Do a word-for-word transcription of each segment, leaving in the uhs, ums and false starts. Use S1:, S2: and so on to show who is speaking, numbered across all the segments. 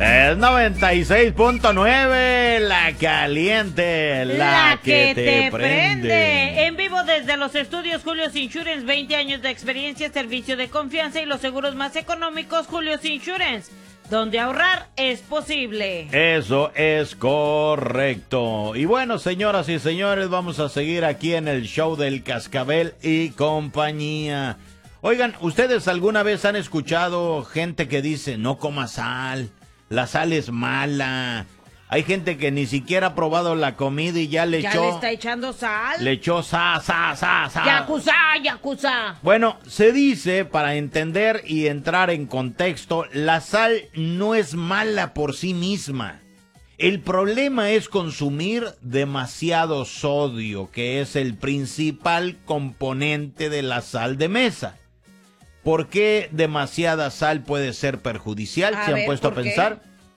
S1: Es noventa y seis punto nueve, la caliente, la,
S2: La
S1: que,
S2: que
S1: te,
S2: te
S1: prende.
S2: prende. En vivo desde los estudios Julius Insurance, veinte años de experiencia, servicio de confianza y los seguros más económicos, Julius Insurance, donde ahorrar es posible.
S1: Eso es correcto. Y bueno, señoras y señores, vamos a seguir aquí en el show del Cascabel y compañía. Oigan, ¿ustedes alguna vez han escuchado gente que dice, no coma sal, la sal es mala? Hay gente que ni siquiera ha probado la comida y ya le
S2: ¿Ya
S1: echó...
S2: le está echando sal?
S1: Le echó sa, sa, sa, sa.
S2: Yakuza, yakuza.
S1: Bueno, se dice, para entender y entrar en contexto, la sal no es mala por sí misma. El problema es consumir demasiado sodio, que es el principal componente de la sal de mesa. ¿Por qué demasiada sal puede ser perjudicial?
S2: A
S1: ¿Se han
S2: ver,
S1: puesto a
S2: ¿por qué?
S1: pensar?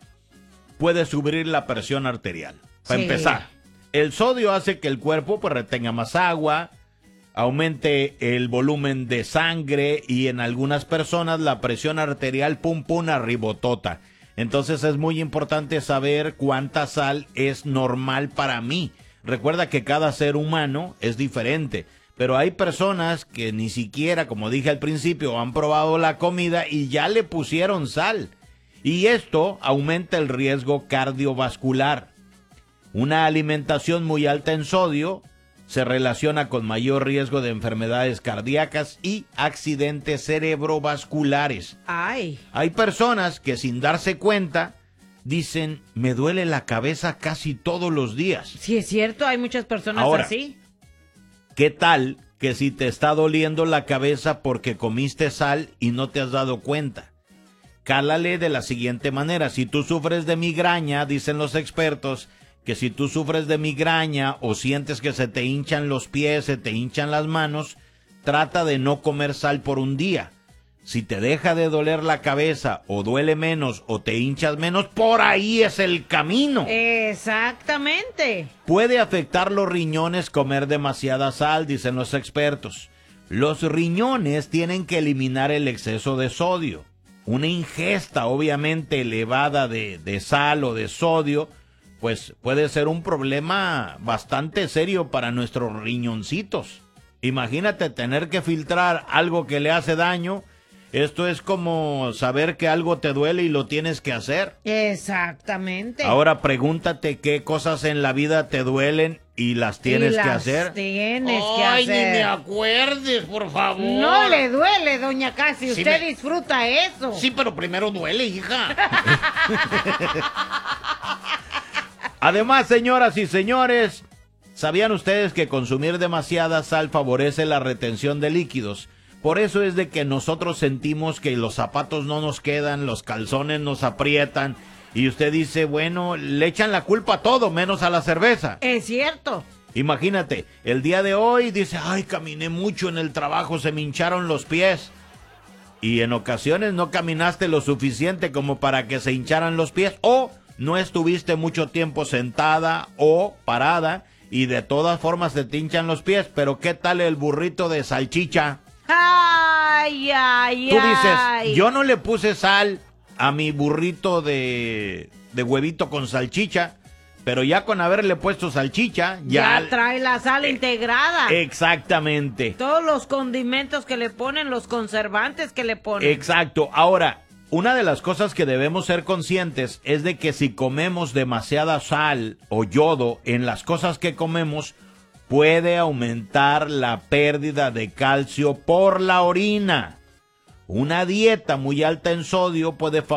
S1: Puede subir la presión arterial. Para
S2: Sí.
S1: empezar, el sodio hace que el cuerpo pues retenga más agua, aumente el volumen de sangre y en algunas personas la presión arterial pum pum arribotota. Entonces es muy importante saber cuánta sal es normal para mí. Recuerda que cada ser humano es diferente, pero hay personas que ni siquiera, como dije al principio, han probado la comida y ya le pusieron sal. Y esto aumenta el riesgo cardiovascular. Una alimentación muy alta en sodio se relaciona con mayor riesgo de enfermedades cardíacas y accidentes cerebrovasculares.
S2: Ay.
S1: Hay personas que sin darse cuenta dicen, me duele la cabeza casi todos los días.
S2: Sí, es cierto, hay muchas personas
S1: Ahora,
S2: así.
S1: ¿Qué tal que si te está doliendo la cabeza porque comiste sal y no te has dado cuenta? Cálale de la siguiente manera. Si tú sufres de migraña, dicen los expertos, que si tú sufres de migraña o sientes que se te hinchan los pies, se te hinchan las manos, trata de no comer sal por un día. Si te deja de doler la cabeza o duele menos o te hinchas menos, por ahí es el camino.
S2: Exactamente.
S1: Puede afectar los riñones comer demasiada sal, dicen los expertos. Los riñones tienen que eliminar el exceso de sodio. Una ingesta obviamente elevada de, de sal o de sodio, pues puede ser un problema bastante serio para nuestros riñoncitos. Imagínate tener que filtrar algo que le hace daño. Esto es como saber que algo te duele y lo tienes que hacer.
S2: Exactamente.
S1: Ahora pregúntate qué cosas en la vida te duelen y las tienes
S2: Y
S1: que
S2: las
S1: hacer.
S2: Tienes que
S1: Ay,
S2: hacer.
S1: ni me acuerdes, por favor.
S2: No le duele, doña Casi,
S1: Sí
S2: usted
S1: me-
S2: disfruta eso.
S1: Sí, pero primero duele, hija. Además, señoras y señores, ¿sabían ustedes que consumir demasiada sal favorece la retención de líquidos? Por eso es de que nosotros sentimos que los zapatos no nos quedan, los calzones nos aprietan, y usted dice, bueno, le echan la culpa a todo, menos a la cerveza.
S2: Es cierto.
S1: Imagínate, el día de hoy dice, ay, caminé mucho en el trabajo, se me hincharon los pies. Y en ocasiones no caminaste lo suficiente como para que se hincharan los pies, o no estuviste mucho tiempo sentada o parada, y de todas formas se te hinchan los pies. Pero ¿qué tal el burrito de salchicha?
S2: Ay, ay,
S1: Tú
S2: ay.
S1: dices, yo no le puse sal a mi burrito de, de huevito con salchicha, pero ya con haberle puesto salchicha, ya...
S2: Ya trae la sal integrada.
S1: Exactamente.
S2: Todos los condimentos que le ponen, los conservantes que le ponen.
S1: Exacto. Ahora, una de las cosas que debemos ser conscientes es de que si comemos demasiada sal o yodo en las cosas que comemos, puede aumentar la pérdida de calcio por la orina. Una dieta muy alta en sodio puede favorecer